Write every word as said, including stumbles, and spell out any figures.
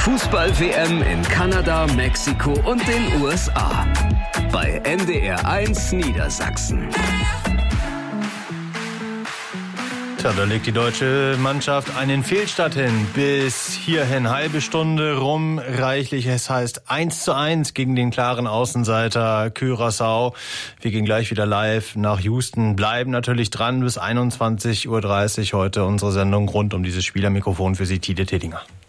Fußball-W M in Kanada, Mexiko und den U S A. Bei N D R eins Niedersachsen. Tja, da legt die deutsche Mannschaft einen Fehlstart hin. Bis hierhin halbe Stunde rum, reichlich. Es heißt eins zu eins gegen den klaren Außenseiter Curaçao. Wir gehen gleich wieder live nach Houston. Bleiben natürlich dran bis einundzwanzig Uhr dreißig heute unsere Sendung rund um dieses Spiel. Am Mikrofon für Sie Tide Tedinger.